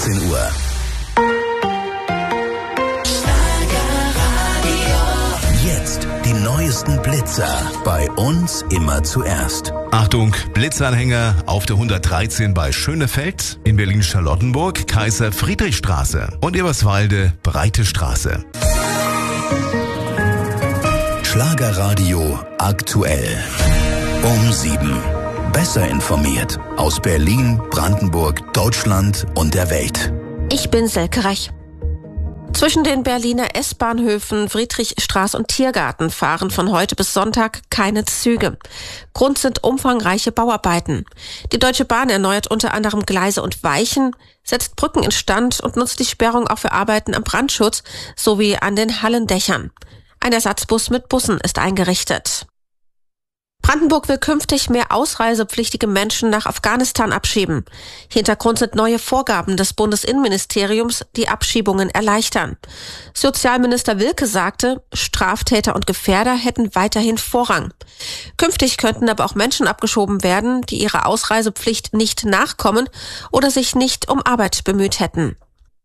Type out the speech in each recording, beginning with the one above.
18 Uhr. Jetzt die neuesten Blitzer. Bei uns immer zuerst. Achtung, Blitzanhänger auf der 113 bei Schönefeld, in Berlin-Charlottenburg, Kaiser-Friedrich-Straße und Eberswalde, Breite Straße. Schlagerradio aktuell. Um 7. Besser informiert aus Berlin, Brandenburg, Deutschland und der Welt. Ich bin Selke Reich. Zwischen den Berliner S-Bahnhöfen Friedrichstraße und Tiergarten fahren von heute bis Sonntag keine Züge. Grund sind umfangreiche Bauarbeiten. Die Deutsche Bahn erneuert unter anderem Gleise und Weichen, setzt Brücken instand und nutzt die Sperrung auch für Arbeiten am Brandschutz sowie an den Hallendächern. Ein Ersatzbus mit Bussen ist eingerichtet. Brandenburg will künftig mehr ausreisepflichtige Menschen nach Afghanistan abschieben. Hintergrund sind neue Vorgaben des Bundesinnenministeriums, die Abschiebungen erleichtern. Sozialminister Wilke sagte, Straftäter und Gefährder hätten weiterhin Vorrang. Künftig könnten aber auch Menschen abgeschoben werden, die ihrer Ausreisepflicht nicht nachkommen oder sich nicht um Arbeit bemüht hätten.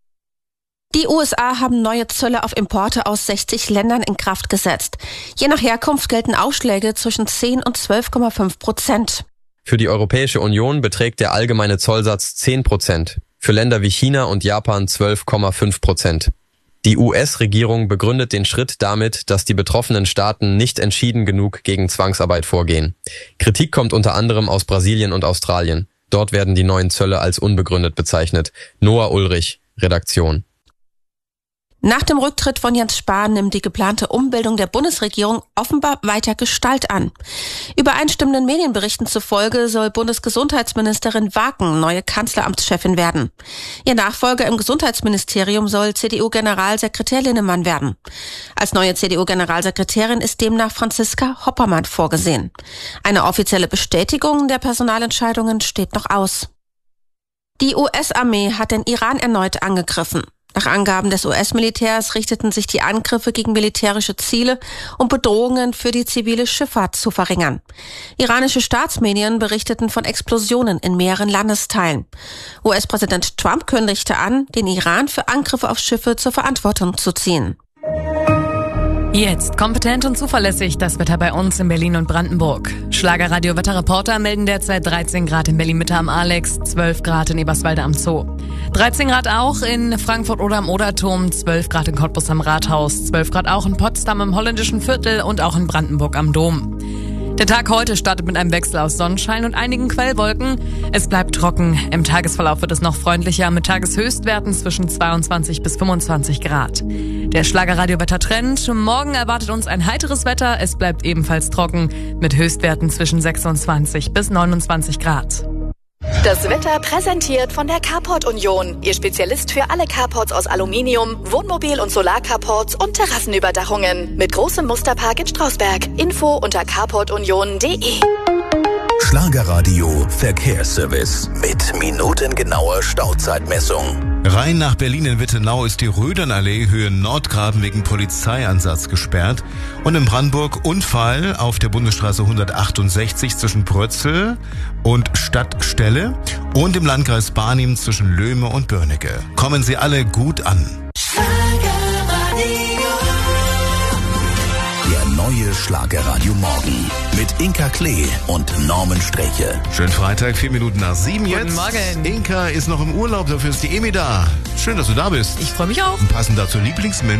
Die USA haben neue Zölle auf Importe aus 60 Ländern in Kraft gesetzt. Je nach Herkunft gelten Aufschläge zwischen 10 und 12,5%. Für die Europäische Union beträgt der allgemeine Zollsatz 10%, für Länder wie China und Japan 12,5%. Die US-Regierung begründet den Schritt damit, dass die betroffenen Staaten nicht entschieden genug gegen Zwangsarbeit vorgehen. Kritik kommt unter anderem aus Brasilien und Australien. Dort werden die neuen Zölle als unbegründet bezeichnet. Noah Ulrich, Redaktion. Nach dem Rücktritt von Jens Spahn nimmt die geplante Umbildung der Bundesregierung offenbar weiter Gestalt an. Übereinstimmenden Medienberichten zufolge soll Bundesgesundheitsministerin Waken neue Kanzleramtschefin werden. Ihr Nachfolger im Gesundheitsministerium soll CDU-Generalsekretär Linnemann werden. Als neue CDU-Generalsekretärin ist demnach Franziska Hoppermann vorgesehen. Eine offizielle Bestätigung der Personalentscheidungen steht noch aus. Die US-Armee hat den Iran erneut angegriffen. Nach Angaben des US-Militärs richteten sich die Angriffe gegen militärische Ziele, um Bedrohungen für die zivile Schifffahrt zu verringern. Iranische Staatsmedien berichteten von Explosionen in mehreren Landesteilen. US-Präsident Trump kündigte an, den Iran für Angriffe auf Schiffe zur Verantwortung zu ziehen. Jetzt kompetent und zuverlässig das Wetter bei uns in Berlin und Brandenburg. Schlagerradio-Wetterreporter melden derzeit 13 Grad in Berlin-Mitte am Alex, 12 Grad in Eberswalde am Zoo. 13 Grad auch in Frankfurt oder am Oderturm, 12 Grad in Cottbus am Rathaus, 12 Grad auch in Potsdam im Holländischen Viertel und auch in Brandenburg am Dom. Der Tag heute startet mit einem Wechsel aus Sonnenschein und einigen Quellwolken. Es bleibt trocken. Im Tagesverlauf wird es noch freundlicher mit Tageshöchstwerten zwischen 22 bis 25 Grad. Der Schlagerradio-Wettertrend. Morgen erwartet uns ein heiteres Wetter. Es bleibt ebenfalls trocken mit Höchstwerten zwischen 26 bis 29 Grad. Das Wetter präsentiert von der Carport Union. Ihr Spezialist für alle Carports aus Aluminium, Wohnmobil- und Solarcarports und Terrassenüberdachungen. Mit großem Musterpark in Strausberg. Info unter carportunion.de. Schlagerradio Verkehrsservice mit minutengenauer Stauzeitmessung. Rein nach Berlin in Wittenau ist die Rödernallee Höhe Nordgraben wegen Polizeieinsatz gesperrt. Und in Brandenburg Unfall auf der Bundesstraße 168 zwischen Brötzel und Stadtstelle und im Landkreis Barnim zwischen Löhme und Börnecke. Kommen Sie alle gut an. Der neue Schlagerradio Morgen mit Inka Klee und Norman Streche. Schönen Freitag, 4 Minuten nach 7 jetzt. Guten Morgen. Inka ist noch im Urlaub, dafür ist die Emi da. Schön, dass du da bist. Ich freue mich auch. Und passend dazu Lieblingsmensch.